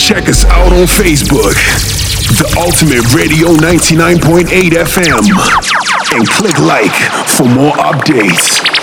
check us out on Facebook, The Ultimate Radio 99.8 FM, and click like for more updates.